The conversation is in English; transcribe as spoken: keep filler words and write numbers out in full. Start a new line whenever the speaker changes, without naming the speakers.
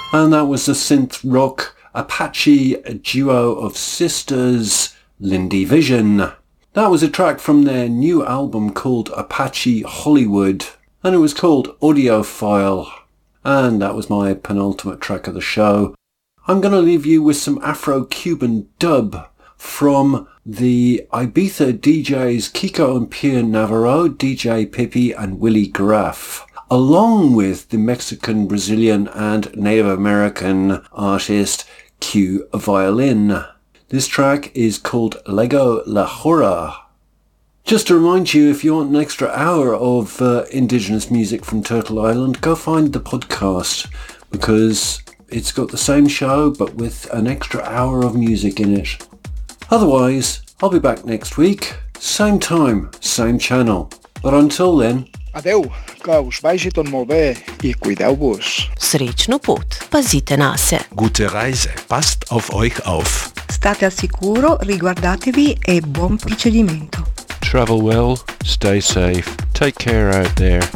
And that was the synth rock Apache duo of sisters, Lindy Vision. That was a track from their new album called Apache Hollywood, and it was called Audiophile. And that was my penultimate track of the show. I'm going to leave you with some Afro-Cuban dub from the Ibiza D Js Kiko and Pierre Navarro, D J Pippi and Willie Graff, along with the Mexican, Brazilian and Native American artist Q Violin. This track is called Lego La Hora. Just to remind you, if you want an extra hour of uh, indigenous music from Turtle Island, go find the podcast, because it's got the same show but with an extra hour of music in it. Otherwise, I'll be back next week, same time, same channel. But until then...
Adeu, que us vagi tot molt bé i cuideu-vos.
Srećnu put, pazite na se.
Gute Reise, passt auf euch auf.
State al sicuro, riguardatevi e buon procedimento.
Travel well, stay safe, take care out there.